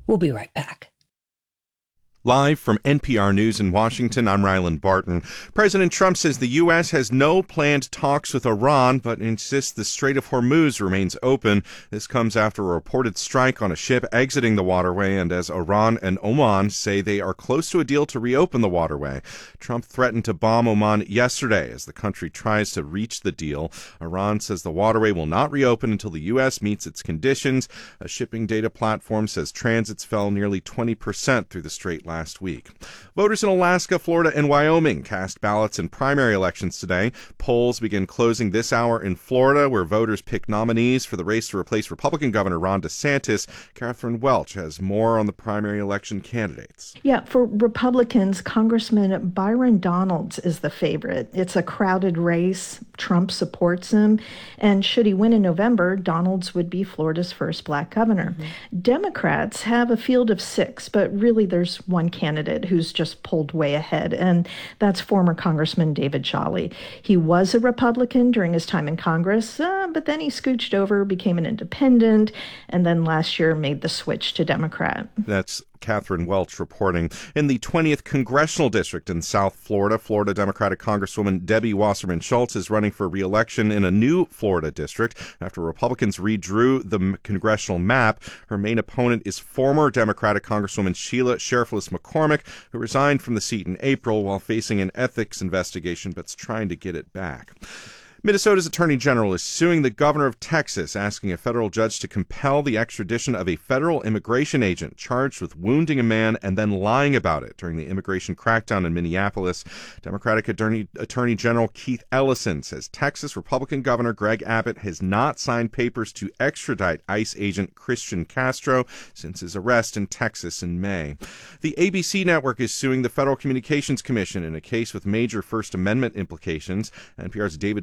We'll be right back. Live from NPR News in Washington, I'm Ryland Barton. President Trump says the U.S. has no planned talks with Iran, but insists the Strait of Hormuz remains open. This comes after a reported strike on a ship exiting the waterway, and as Iran and Oman say they are close to a deal to reopen the waterway. Trump threatened to bomb Oman yesterday as the country tries to reach the deal. Iran says the waterway will not reopen until the U.S. meets its conditions. A shipping data platform says transits fell nearly 20% through the strait last week. Voters in Alaska, Florida, and Wyoming cast ballots in primary elections today. Polls begin closing this hour in Florida, where voters pick nominees for the race to replace Republican Governor Ron DeSantis. Catherine Welch has more on the primary election candidates. Yeah, for Republicans, Congressman Byron Donalds is the favorite. It's a crowded race. Trump supports him. And should he win in November, Donalds would be Florida's first black governor. Democrats have a field of 6, but really there's one candidate who's just pulled way ahead, and that's former Congressman David Jolly. He was a Republican during his time in Congress, but then he scooched over, became an independent, and then last year made the switch to Democrat. That's Catherine Welch reporting. In the 20th Congressional District in South Florida, Florida Democratic Congresswoman Debbie Wasserman Schultz is running for re-election in a new Florida district after Republicans redrew the congressional map. Her main opponent is former Democratic Congresswoman Sheila Sheriffless McCormick, who resigned from the seat in April while facing an ethics investigation but's trying to get it back. Minnesota's Attorney General is suing the governor of Texas, asking a federal judge to compel the extradition of a federal immigration agent charged with wounding a man and then lying about it during the immigration crackdown in Minneapolis. Democratic Attorney General Keith Ellison says Texas Republican Governor Greg Abbott has not signed papers to extradite ICE agent Christian Castro since his arrest in Texas in May. The ABC network is suing the Federal Communications Commission in a case with major First Amendment implications. NPR's David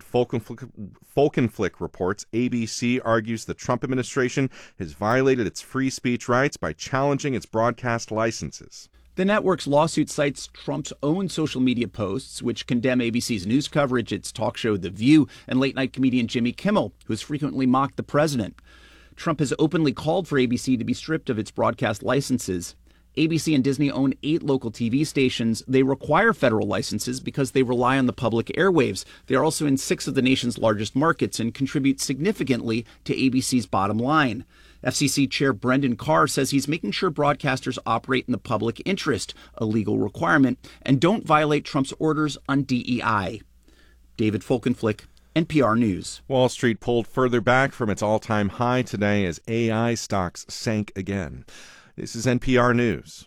Folkenflik reports ABC argues the Trump administration has violated its free speech rights by challenging its broadcast licenses. The network's lawsuit cites Trump's own social media posts, which condemn ABC's news coverage, its talk show The View, and late-night comedian Jimmy Kimmel, who has frequently mocked the president. Trump has openly called for ABC to be stripped of its broadcast licenses. ABC and Disney own 8 local TV stations. They require federal licenses because they rely on the public airwaves. They are also in 6 of the nation's largest markets and contribute significantly to ABC's bottom line. FCC Chair Brendan Carr says he's making sure broadcasters operate in the public interest, a legal requirement, and don't violate Trump's orders on DEI. David Folkenflik, NPR News. Wall Street pulled further back from its all-time high today as AI stocks sank again. This is NPR News.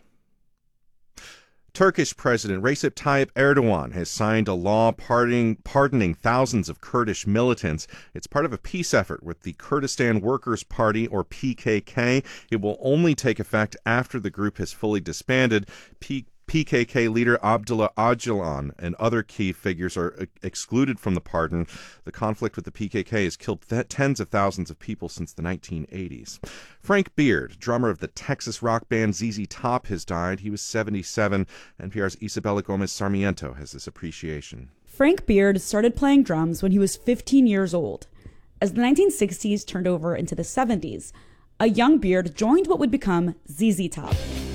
Turkish President Recep Tayyip Erdogan has signed a law pardoning thousands of Kurdish militants. It's part of a peace effort with the Kurdistan Workers' Party, or PKK. It will only take effect after the group has fully disbanded. PKK leader Abdullah Öcalan and other key figures are excluded from the pardon. The conflict with the PKK has killed tens of thousands of people since the 1980s. Frank Beard, drummer of the Texas rock band ZZ Top, has died. He was 77. NPR's Isabella Gomez Sarmiento has this appreciation. Frank Beard started playing drums when he was 15 years old. As the 1960s turned over into the 70s, a young Beard joined what would become ZZ Top.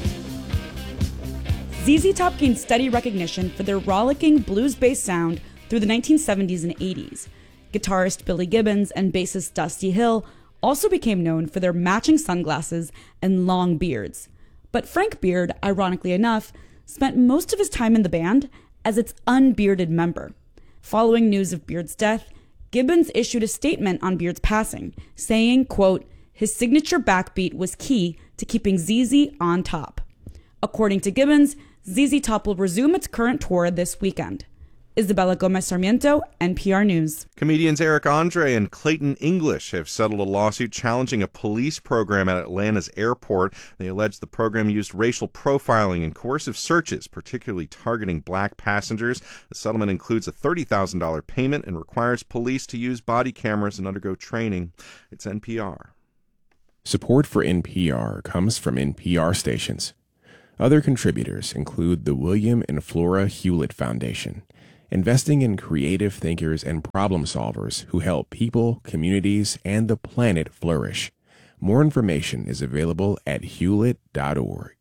ZZ Top gained steady recognition for their rollicking blues-based sound through the 1970s and 80s. Guitarist Billy Gibbons and bassist Dusty Hill also became known for their matching sunglasses and long beards. But Frank Beard, ironically enough, spent most of his time in the band as its unbearded member. Following news of Beard's death, Gibbons issued a statement on Beard's passing, saying, quote, his signature backbeat was key to keeping ZZ on top. According to Gibbons, ZZ Top will resume its current tour this weekend. Isabella Gomez Sarmiento, NPR News. Comedians Eric Andre and Clayton English have settled a lawsuit challenging a police program at Atlanta's airport. They allege the program used racial profiling and coercive searches, particularly targeting black passengers. The settlement includes a $30,000 payment and requires police to use body cameras and undergo training. It's NPR. Support for NPR comes from NPR stations. Other contributors include the William and Flora Hewlett Foundation, investing in creative thinkers and problem solvers who help people, communities, and the planet flourish. More information is available at hewlett.org.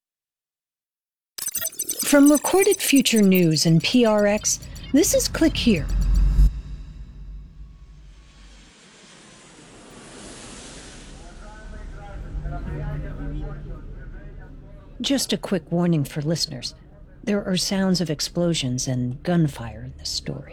From Recorded Future News and PRX, this is Click Here. Just a quick warning for listeners. There are sounds of explosions and gunfire in this story.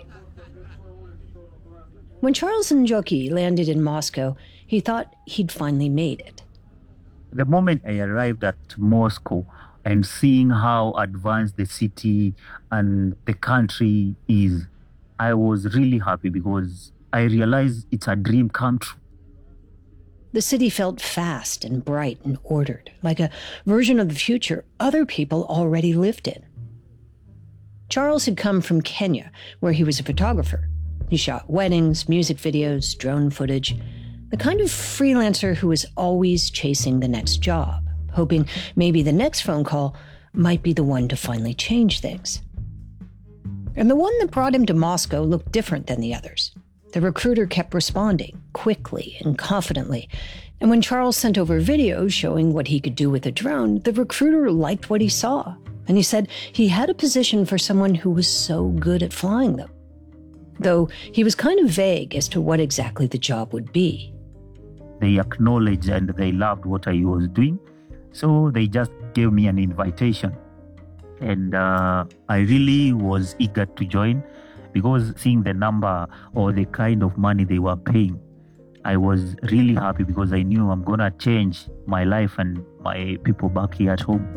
When Charles Njoki landed in Moscow, he thought he'd finally made it. The moment I arrived at Moscow and seeing how advanced the city and the country is, I was really happy because I realized it's a dream come true. The city felt fast and bright and ordered, like a version of the future other people already lived in. Charles had come from Kenya, where he was a photographer. He shot weddings, music videos, drone footage, the kind of freelancer who was always chasing the next job, hoping maybe the next phone call might be the one to finally change things. And the one that brought him to Moscow looked different than the others. The recruiter kept responding quickly and confidently, and when Charles sent over videos showing what he could do with a drone, the recruiter liked what he saw, and he said he had a position for someone who was so good at flying them, though he was kind of vague as to what exactly the job would be. They acknowledged and they loved what I was doing, so they just gave me an invitation. And I really was eager to join because seeing the number or the kind of money they were paying, I was really happy because I knew I'm going to change my life and my people back here at home.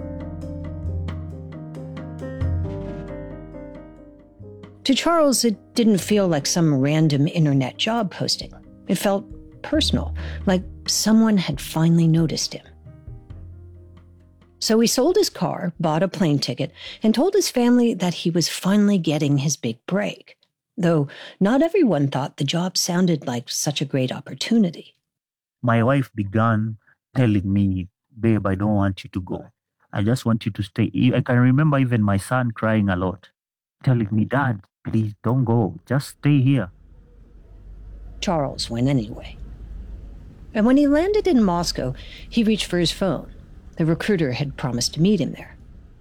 To Charles, it didn't feel like some random internet job posting. It felt personal, like someone had finally noticed him. So he sold his car, bought a plane ticket, and told his family that he was finally getting his big break, though not everyone thought the job sounded like such a great opportunity. My wife began telling me, babe, I don't want you to go. I just want you to stay. I can remember even my son crying a lot, telling me, Dad, please don't go, just stay here. Charles went anyway. And when he landed in Moscow, he reached for his phone. The recruiter had promised to meet him there.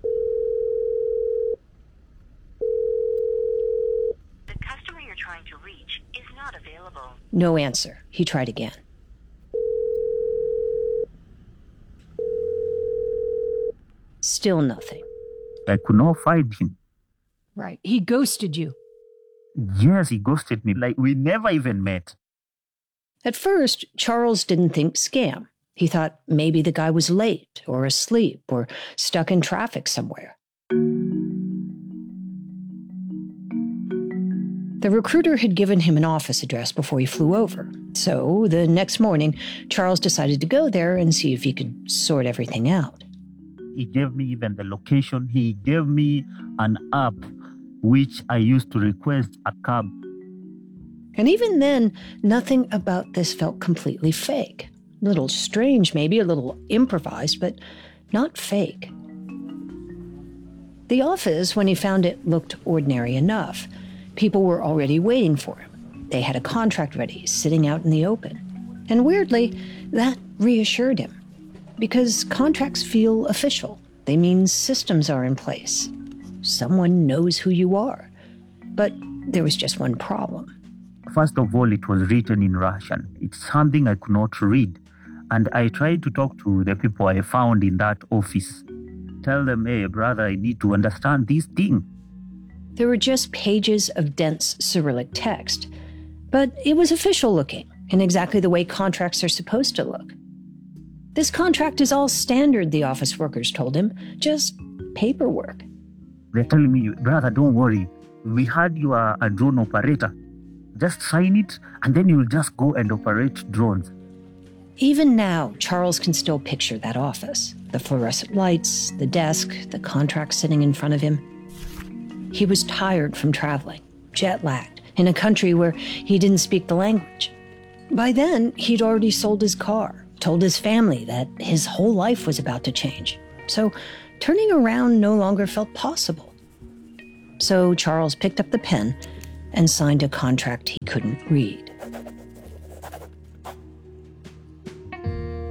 The customer you're trying to reach is not available. No answer. He tried again. Still nothing. I could not find him. Right. He ghosted you. Yes, he ghosted me. Like we never even met. At first, Charles didn't think scam. He thought maybe the guy was late or asleep or stuck in traffic somewhere. The recruiter had given him an office address before he flew over. So the next morning, Charles decided to go there and see if he could sort everything out. He gave me even the location. He gave me an app which I used to request a cab. And even then, nothing about this felt completely fake. A little strange, maybe, a little improvised, but not fake. The office, when he found it, looked ordinary enough. People were already waiting for him. They had a contract ready, sitting out in the open. And weirdly, that reassured him. Because contracts feel official. They mean systems are in place. Someone knows who you are. But there was just one problem. First of all, it was written in Russian. It's something I could not read. And I tried to talk to the people I found in that office. Tell them, hey, brother, I need to understand this thing. There were just pages of dense Cyrillic text. But it was official looking, in exactly the way contracts are supposed to look. This contract is all standard, the office workers told him. Just paperwork. They're telling me, brother, don't worry. We heard you are a drone operator. Just sign it, and then you'll just go and operate drones. Even now, Charles can still picture that office. The fluorescent lights, the desk, the contract sitting in front of him. He was tired from traveling, jet-lagged, in a country where he didn't speak the language. By then, he'd already sold his car, told his family that his whole life was about to change. So turning around no longer felt possible. So Charles picked up the pen and signed a contract he couldn't read.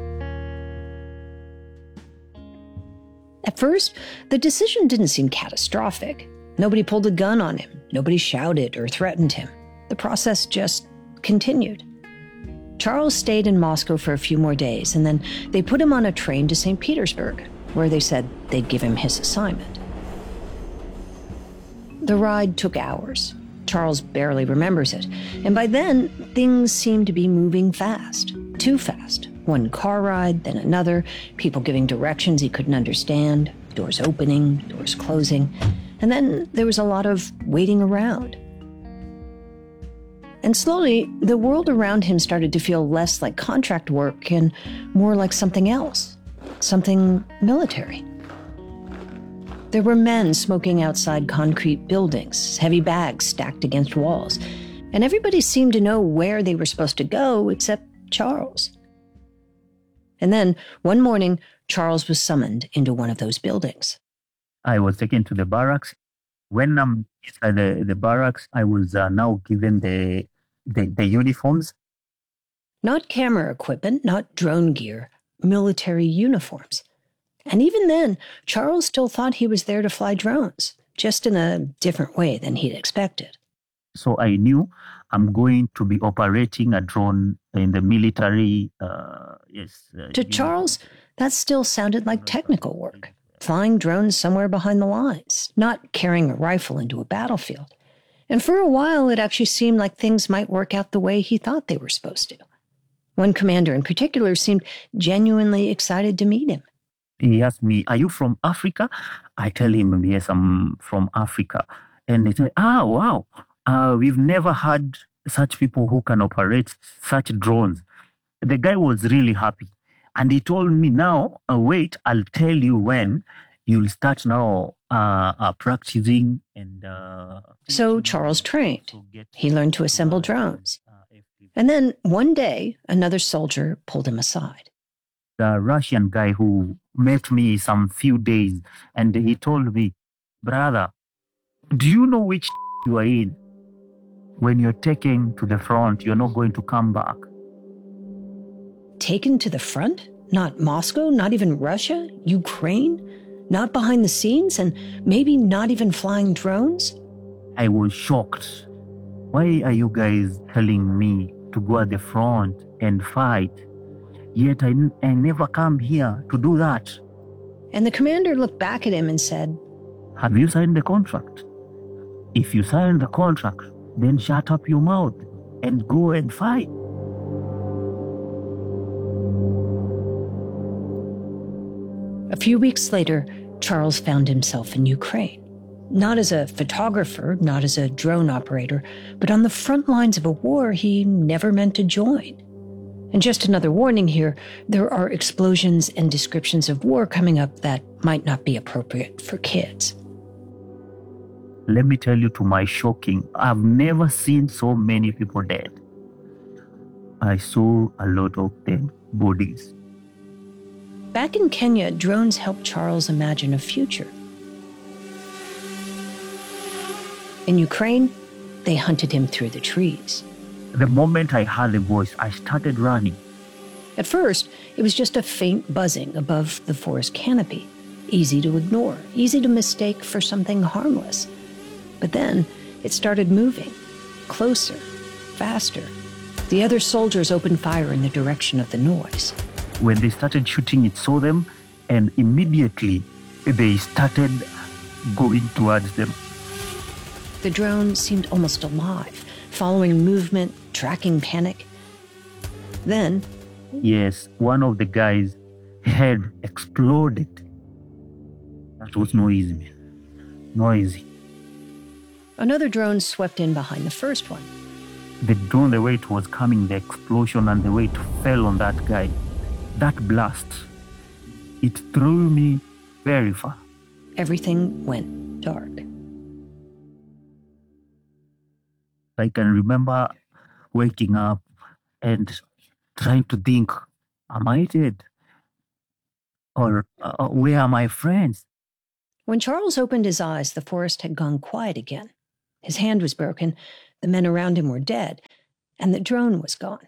At first, the decision didn't seem catastrophic. Nobody pulled a gun on him. Nobody shouted or threatened him. The process just continued. Charles stayed in Moscow for a few more days, and then they put him on a train to St. Petersburg, where they said they'd give him his assignment. The ride took hours. Charles barely remembers it, and by then, things seemed to be moving fast. Too fast. One car ride, then another, people giving directions he couldn't understand, doors opening, doors closing, and then there was a lot of waiting around. And slowly, the world around him started to feel less like contract work and more like something else, something military. There were men smoking outside concrete buildings, heavy bags stacked against walls, and everybody seemed to know where they were supposed to go except Charles. And then, one morning, Charles was summoned into one of those buildings. I was taken to the barracks. When I'm inside the barracks, I was now given the uniforms. Not camera equipment, not drone gear, military uniforms. And even then, Charles still thought he was there to fly drones, just in a different way than he'd expected. So I knew I'm going to be operating a drone in the military. To Charles, that still sounded like technical work. Flying drones somewhere behind the lines, not carrying a rifle into a battlefield. And for a while, it actually seemed like things might work out the way he thought they were supposed to. One commander in particular seemed genuinely excited to meet him. He asked me, "Are you from Africa?" I tell him, "Yes, I'm from Africa." And he said, "Wow, we've never had such people who can operate such drones." The guy was really happy. And he told me, "Now, wait, I'll tell you when you'll start now practicing." And So Charles trained. He learned to assemble drones. And then one day, another soldier pulled him aside. The Russian guy who met me some few days, and he told me, "Brother, do you know which you are in? When you're taken to the front, you're not going to come back." Taken to the front? Not Moscow, not even Russia, Ukraine? Not behind the scenes, and maybe not even flying drones? I was shocked. Why are you guys telling me to go at the front and fight? Yet I never come here to do that. And the commander looked back at him and said, "Have you signed the contract? If you signed the contract, then shut up your mouth and go and fight." A few weeks later, Charles found himself in Ukraine. Not as a photographer, not as a drone operator, but on the front lines of a war he never meant to join. And just another warning here, there are explosions and descriptions of war coming up that might not be appropriate for kids. Let me tell you, to my shocking, I've never seen so many people dead. I saw a lot of dead bodies. Back in Kenya, drones helped Charles imagine a future. In Ukraine, they hunted him through the trees. The moment I heard the voice, I started running. At first, it was just a faint buzzing above the forest canopy, easy to ignore, easy to mistake for something harmless. But then it started moving, closer, faster. The other soldiers opened fire in the direction of the noise. When they started shooting, it saw them, and immediately they started going towards them. The drone seemed almost alive, following movement, tracking panic. Then, yes, one of the guys' head exploded. That was noisy, man. Noisy. Another drone swept in behind the first one. The drone, the way it was coming, the explosion and the way it fell on that guy, that blast, it threw me very far. Everything went dark. I can remember waking up and trying to think, am I dead? Or where are my friends? When Charles opened his eyes, the forest had gone quiet again. His hand was broken, the men around him were dead, and the drone was gone.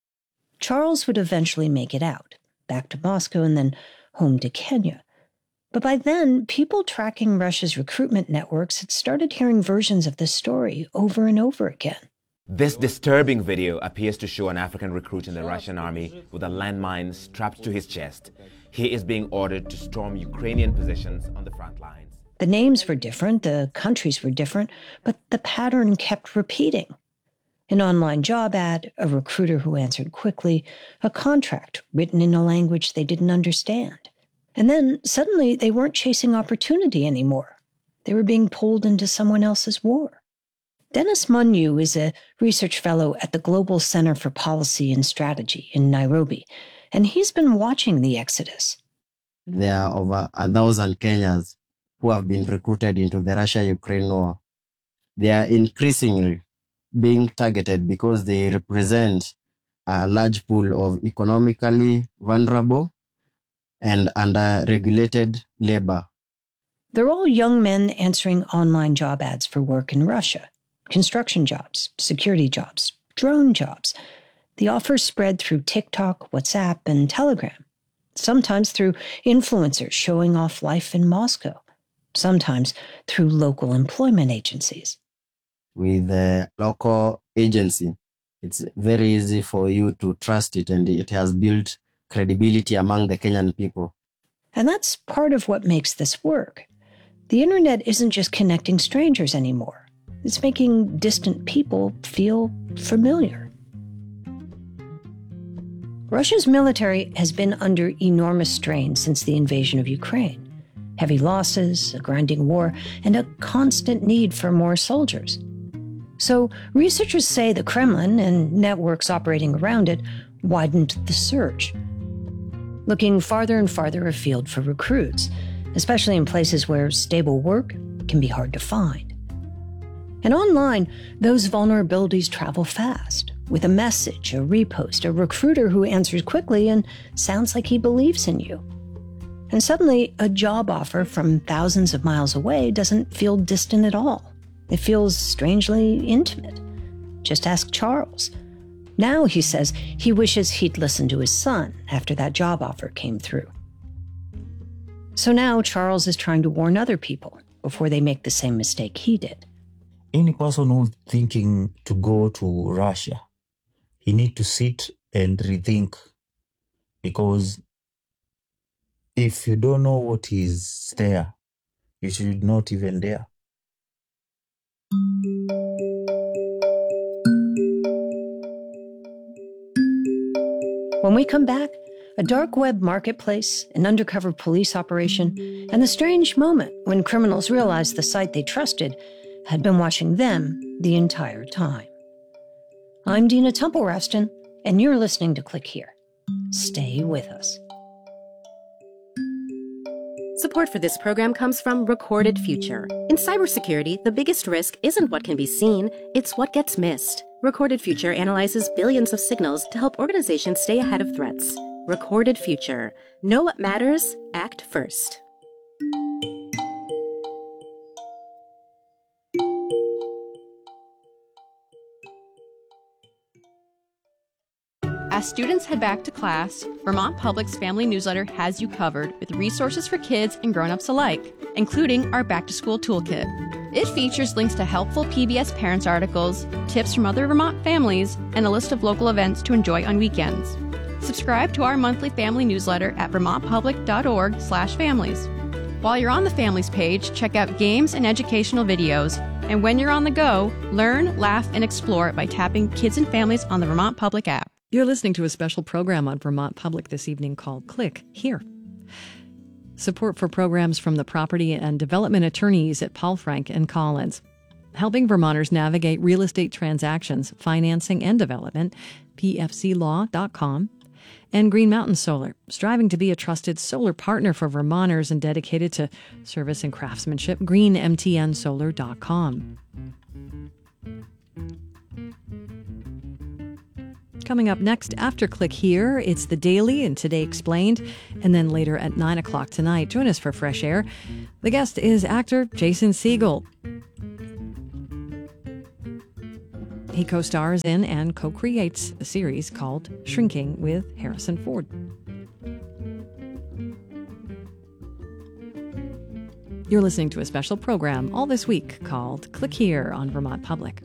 Charles would eventually make it out, back to Moscow and then home to Kenya. But by then, people tracking Russia's recruitment networks had started hearing versions of this story over and over again. This disturbing video appears to show an African recruit in the Russian army with a landmine strapped to his chest. He is being ordered to storm Ukrainian positions on the front lines. The names were different, the countries were different, but the pattern kept repeating. An online job ad, a recruiter who answered quickly, a contract written in a language they didn't understand. And then suddenly they weren't chasing opportunity anymore. They were being pulled into someone else's war. Dennis Munyu is a research fellow at the Global Center for Policy and Strategy in Nairobi, and he's been watching the exodus. There are over 1,000 Kenyans who have been recruited into the Russia-Ukraine war. They are increasingly being targeted because they represent a large pool of economically vulnerable and under-regulated labor. They're all young men answering online job ads for work in Russia. Construction jobs, security jobs, drone jobs. The offers spread through TikTok, WhatsApp, and Telegram. Sometimes through influencers showing off life in Moscow. Sometimes through local employment agencies. With the local agency, it's very easy for you to trust it, and it has built credibility among the Kenyan people. And that's part of what makes this work. The internet isn't just connecting strangers anymore. It's making distant people feel familiar. Russia's military has been under enormous strain since the invasion of Ukraine. Heavy losses, a grinding war, and a constant need for more soldiers. So researchers say the Kremlin and networks operating around it widened the search, looking farther and farther afield for recruits, especially in places where stable work can be hard to find. And online, those vulnerabilities travel fast, with a message, a repost, a recruiter who answers quickly and sounds like he believes in you. And suddenly, a job offer from thousands of miles away doesn't feel distant at all. It feels strangely intimate. Just ask Charles. Now, he says, he wishes he'd listened to his son after that job offer came through. So now Charles is trying to warn other people before they make the same mistake he did. Any person who's thinking to go to Russia, he need to sit and rethink, because if you don't know what is there, you should not even dare. When we come back, a dark web marketplace, an undercover police operation, and the strange moment when criminals realized the site they trusted had been watching them the entire time. I'm Dina Temple-Raston, and you're listening to Click Here. Stay with us. Support for this program comes from Recorded Future. In cybersecurity, the biggest risk isn't what can be seen, it's what gets missed. Recorded Future analyzes billions of signals to help organizations stay ahead of threats. Recorded Future. Know what matters, act first. As students head back to class, Vermont Public's Family Newsletter has you covered with resources for kids and grown-ups alike, including our back-to-school toolkit. It features links to helpful PBS Parents articles, tips from other Vermont families, and a list of local events to enjoy on weekends. Subscribe to our monthly family newsletter at vermontpublic.org/families. While you're on the Families page, check out games and educational videos. And when you're on the go, learn, laugh, and explore by tapping Kids and Families on the Vermont Public app. You're listening to a special program on Vermont Public this evening called Click Here. Support for programs from the property and development attorneys at Paul Frank and Collins. Helping Vermonters navigate real estate transactions, financing, and development, pfclaw.com. And Green Mountain Solar, striving to be a trusted solar partner for Vermonters and dedicated to service and craftsmanship, greenmtnsolar.com. Coming up next after Click Here, it's The Daily and Today Explained, and then later at 9 o'clock tonight, join us for Fresh Air. The guest is actor Jason Segel. He co-stars in and co-creates a series called Shrinking with Harrison Ford. You're listening to a special program all this week called Click Here on Vermont Public.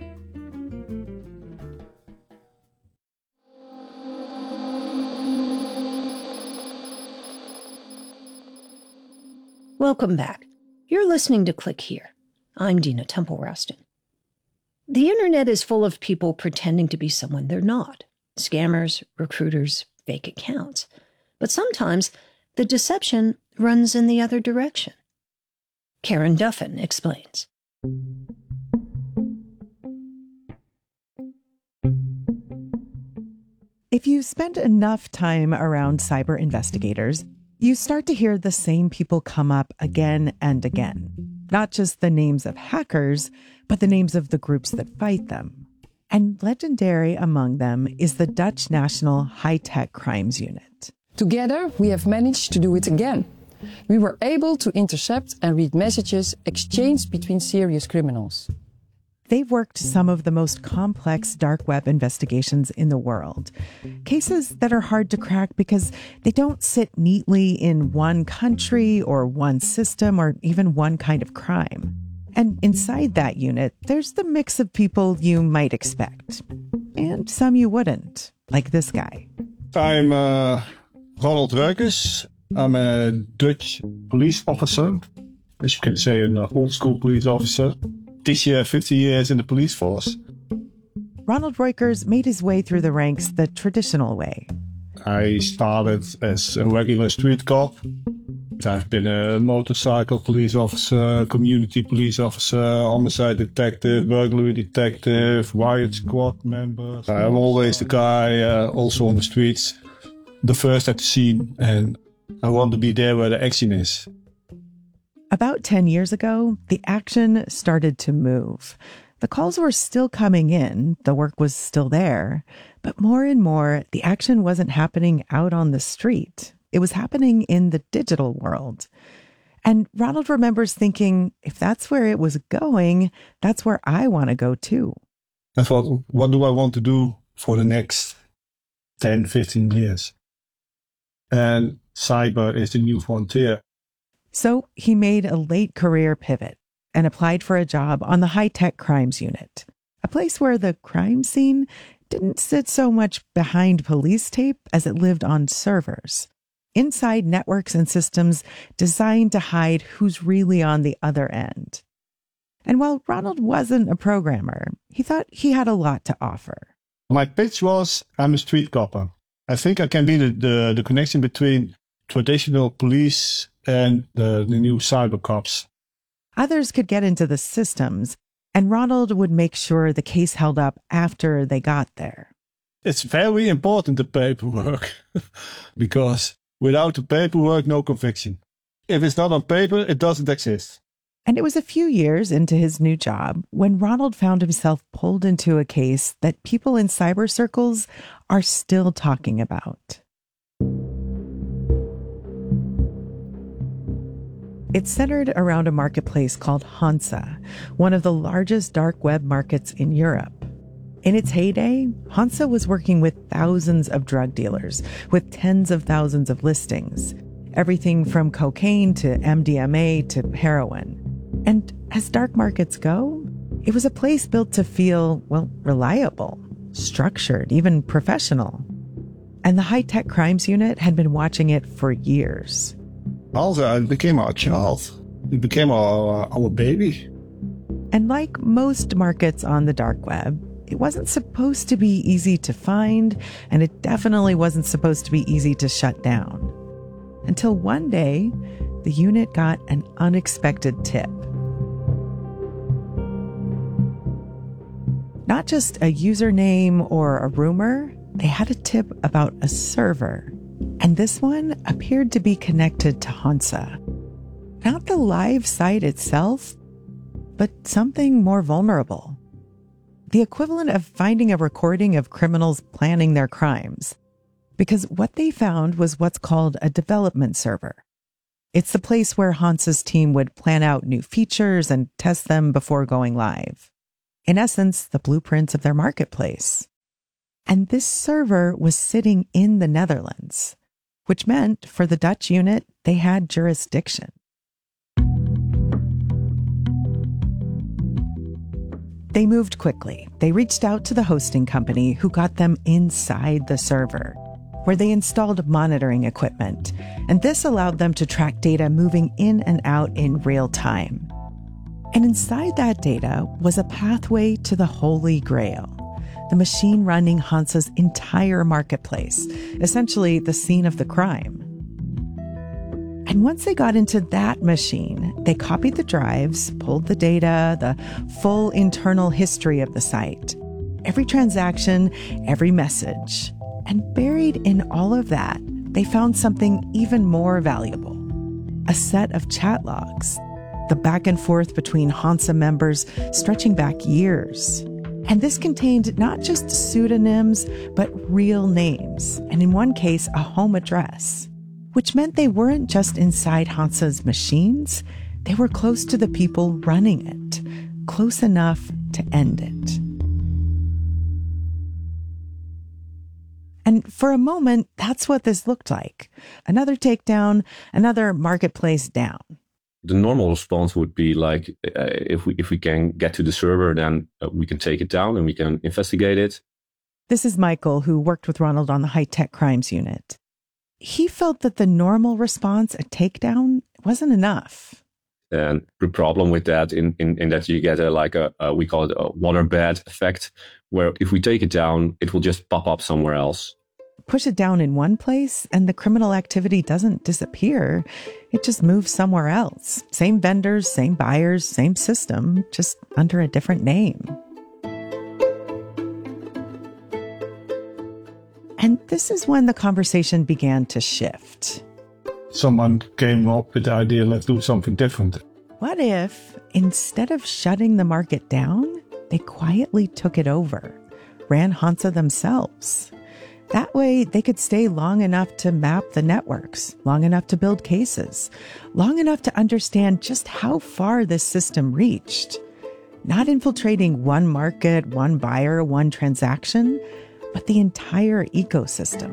Welcome back. You're listening to Click Here. I'm Dina Temple-Rustin. The internet is full of people pretending to be someone they're not. Scammers, recruiters, fake accounts. But sometimes the deception runs in the other direction. Karen Duffin explains. If you spend enough time around cyber investigators, you start to hear the same people come up again and again. Not just the names of hackers, but the names of the groups that fight them. And legendary among them is the Dutch National High-Tech Crimes Unit. Together, we have managed to do it again. We were able to intercept and read messages exchanged between serious criminals. They've worked some of the most complex dark web investigations in the world. Cases that are hard to crack because they don't sit neatly in one country or one system or even one kind of crime. And inside that unit, there's the mix of people you might expect. And some you wouldn't, like this guy. I'm Ronald Ruikers. I'm a Dutch police officer. As you can say, an old school police officer. This year, 50 years in the police force. Ronald Ruikers made his way through the ranks the traditional way. I started as a regular street cop. I've been a motorcycle police officer, community police officer, homicide detective, burglary detective, riot squad member. I'm always the guy also on the streets, the first at the scene, and I want to be there where the action is. About 10 years ago, the action started to move. The calls were still coming in, the work was still there, but more and more, the action wasn't happening out on the street. It was happening in the digital world. And Ronald remembers thinking, if that's where it was going, that's where I want to go too. I thought, what do I want to do for the next 10, 15 years? And cyber is the new frontier. So he made a late career pivot and applied for a job on the High-Tech Crimes Unit, a place where the crime scene didn't sit so much behind police tape as it lived on servers, inside networks and systems designed to hide who's really on the other end. And while Ronald wasn't a programmer, he thought he had a lot to offer. My pitch was, I'm a street copper. I think I can be the connection between traditional police and the new cyber cops. Others could get into the systems, and Ronald would make sure the case held up after they got there. It's very important, the paperwork, because without the paperwork, no conviction. If it's not on paper, it doesn't exist. And it was a few years into his new job when Ronald found himself pulled into a case that people in cyber circles are still talking about. It's centered around a marketplace called Hansa, one of the largest dark web markets in Europe. In its heyday, Hansa was working with thousands of drug dealers, with tens of thousands of listings, everything from cocaine to MDMA to heroin. And as dark markets go, it was a place built to feel, well, reliable, structured, even professional. And the High-Tech Crimes Unit had been watching it for years. Also, it became our child. It became our baby. And like most markets on the dark web, it wasn't supposed to be easy to find, and it definitely wasn't supposed to be easy to shut down. Until one day, the unit got an unexpected tip. Not just a username or a rumor, they had a tip about a server. And this one appeared to be connected to Hansa. Not the live site itself, but something more vulnerable. The equivalent of finding a recording of criminals planning their crimes. Because what they found was what's called a development server. It's the place where Hansa's team would plan out new features and test them before going live. In essence, the blueprints of their marketplace. And this server was sitting in the Netherlands, which meant for the Dutch unit, they had jurisdiction. They moved quickly. They reached out to the hosting company who got them inside the server, where they installed monitoring equipment. And this allowed them to track data moving in and out in real time. And inside that data was a pathway to the Holy Grail, the machine running Hansa's entire marketplace, essentially the scene of the crime. And once they got into that machine, they copied the drives, pulled the data, the full internal history of the site, every transaction, every message. And buried in all of that, they found something even more valuable, a set of chat logs, the back and forth between Hansa members stretching back years. And this contained not just pseudonyms, but real names, and in one case, a home address, which meant they weren't just inside Hansa's machines, they were close to the people running it, close enough to end it. And for a moment, that's what this looked like. Another takedown, another marketplace down. The normal response would be like, if we can get to the server, then we can take it down and we can investigate it. This is Michael, who worked with Ronald on the high-tech crimes unit. He felt that the normal response, a takedown, wasn't enough. And the problem with that in that you get we call it a waterbed effect, where if we take it down, it will just pop up somewhere else. Push it down in one place and the criminal activity doesn't disappear. It just moves somewhere else. Same vendors, same buyers, same system, just under a different name. And this is when the conversation began to shift. Someone came up with the idea, let's do something different. What if, instead of shutting the market down, they quietly took it over, ran Hansa themselves? That way, they could stay long enough to map the networks, long enough to build cases, long enough to understand just how far this system reached. Not infiltrating one market, one buyer, one transaction, but the entire ecosystem.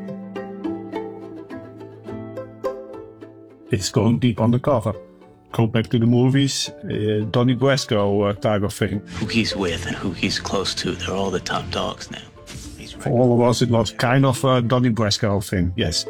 It's going deep undercover. Go back to the movies, Donnie Brasco type of thing. Who he's with and who he's close to, they're all the top dogs now. For all of us, it was kind of a Donnie Brasco thing, yes.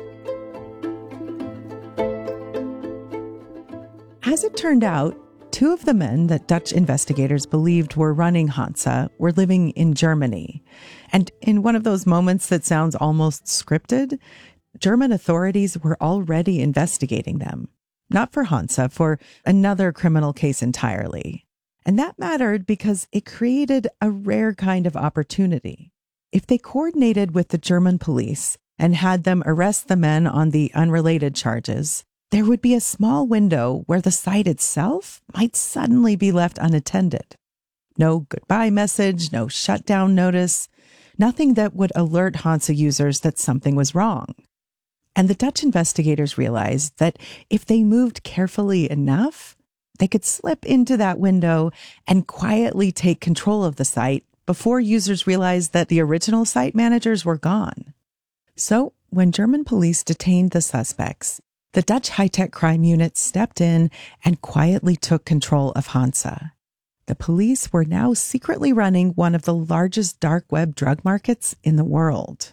As it turned out, two of the men that Dutch investigators believed were running Hansa were living in Germany. And in one of those moments that sounds almost scripted, German authorities were already investigating them. Not for Hansa, for another criminal case entirely. And that mattered because it created a rare kind of opportunity. If they coordinated with the German police and had them arrest the men on the unrelated charges, there would be a small window where the site itself might suddenly be left unattended. No goodbye message, no shutdown notice, nothing that would alert Hansa users that something was wrong. And the Dutch investigators realized that if they moved carefully enough, they could slip into that window and quietly take control of the site before users realized that the original site managers were gone. So when German police detained the suspects, the Dutch high-tech crime unit stepped in and quietly took control of Hansa. The police were now secretly running one of the largest dark web drug markets in the world.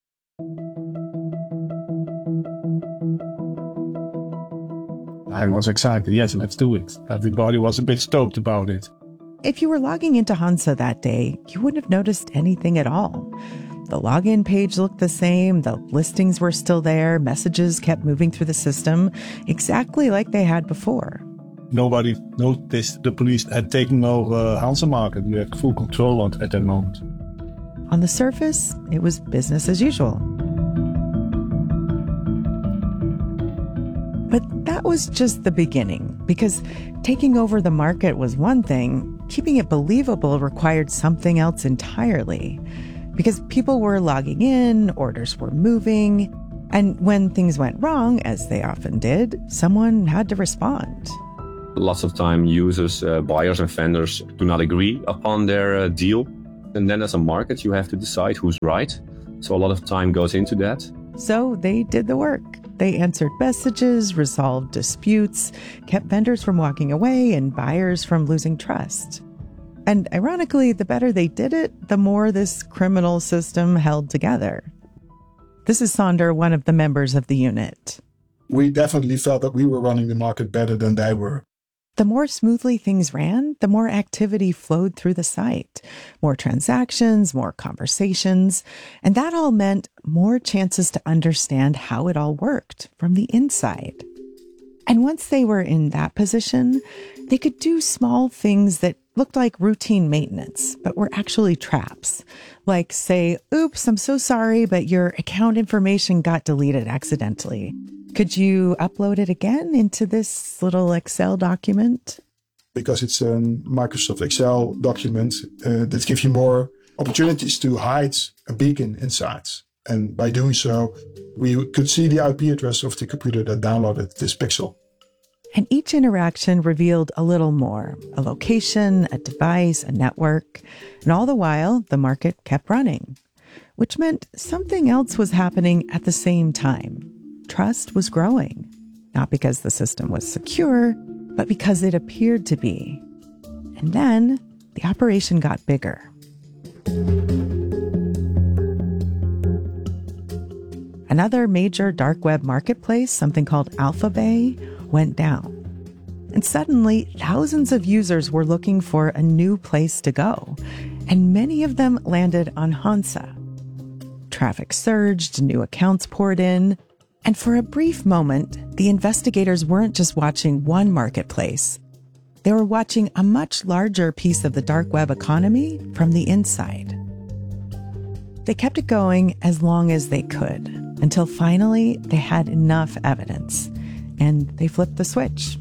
I was excited. Yes, let's do it. Everybody was a bit stoked about it. If you were logging into Hansa that day, you wouldn't have noticed anything at all. The login page looked the same, the listings were still there, messages kept moving through the system, exactly like they had before. Nobody noticed the police had taken over Hansa Market. We had full control at that moment. On the surface, it was business as usual. But that was just the beginning, because taking over the market was one thing, keeping it believable required something else entirely. Because people were logging in, orders were moving, and when things went wrong, as they often did, someone had to respond. Lots of time users, buyers and vendors do not agree upon their deal. And then as a market, you have to decide who's right. So a lot of time goes into that. So they did the work. They answered messages, resolved disputes, kept vendors from walking away and buyers from losing trust. And ironically, the better they did it, the more this criminal system held together. This is Sonder, one of the members of the unit. We definitely felt that we were running the market better than they were. The more smoothly things ran, the more activity flowed through the site. More transactions, more conversations, and that all meant more chances to understand how it all worked from the inside. And once they were in that position, they could do small things that looked like routine maintenance, but were actually traps. Like say, oops, I'm so sorry, but your account information got deleted accidentally. Could you upload it again into this little Excel document? Because it's a Microsoft Excel document that gives you more opportunities to hide a beacon inside. And by doing so, we could see the IP address of the computer that downloaded this pixel. And each interaction revealed a little more, a location, a device, a network. And all the while, the market kept running, which meant something else was happening at the same time. Trust was growing, not because the system was secure, but because it appeared to be. And then the operation got bigger. Another major dark web marketplace, something called Alphabay, went down. And suddenly, thousands of users were looking for a new place to go, and many of them landed on Hansa. Traffic surged, new accounts poured in, and for a brief moment, the investigators weren't just watching one marketplace. They were watching a much larger piece of the dark web economy from the inside. They kept it going as long as they could, until finally they had enough evidence, and they flipped the switch.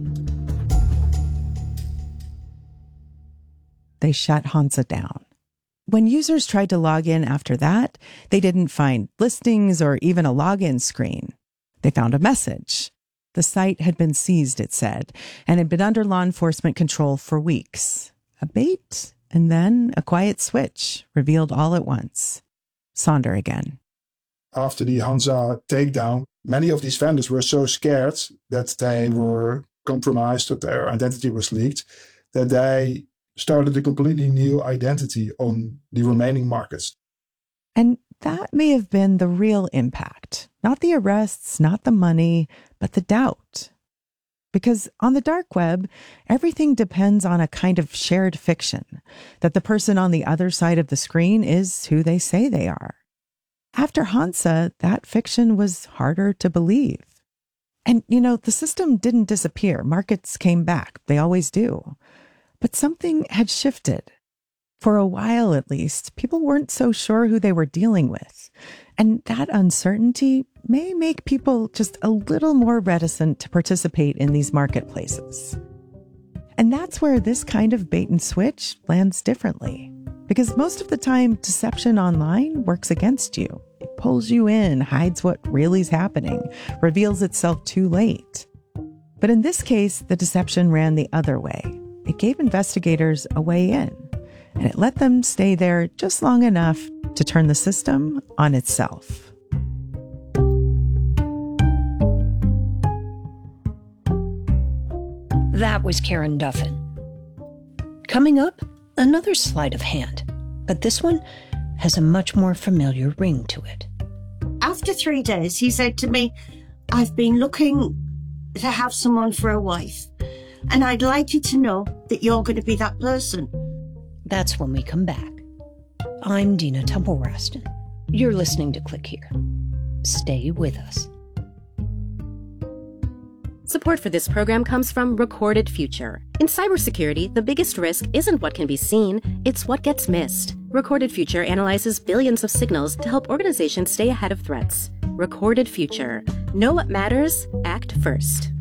They shut Hansa down. When users tried to log in after that, they didn't find listings or even a login screen. They found a message. The site had been seized, it said, and had been under law enforcement control for weeks. A bait, and then a quiet switch, revealed all at once. Sonder again. After the Hansa takedown, many of these vendors were so scared that they were compromised, that their identity was leaked, that they started a completely new identity on the remaining markets. And that may have been the real impact. Not the arrests, not the money, but the doubt. Because on the dark web, everything depends on a kind of shared fiction, that the person on the other side of the screen is who they say they are. After Hansa, that fiction was harder to believe. And, the system didn't disappear. Markets came back. They always do. But something had shifted. For a while, at least, people weren't so sure who they were dealing with. And that uncertainty may make people just a little more reticent to participate in these marketplaces. And that's where this kind of bait and switch lands differently. Because most of the time, deception online works against you. It pulls you in, hides what really is happening, reveals itself too late. But in this case, the deception ran the other way. It gave investigators a way in, and it let them stay there just long enough to turn the system on itself. That was Karen Duffin. Coming up, another sleight of hand, but this one has a much more familiar ring to it. After 3 days, he said to me, "I've been looking to have someone for a wife, and I'd like you to know that you're going to be that person." That's when we come back. I'm Dina Temple-Raston. You're listening to Click Here. Stay with us. Support for this program comes from Recorded Future. In cybersecurity, the biggest risk isn't what can be seen, it's what gets missed. Recorded Future analyzes billions of signals to help organizations stay ahead of threats. Recorded Future. Know what matters? Act first.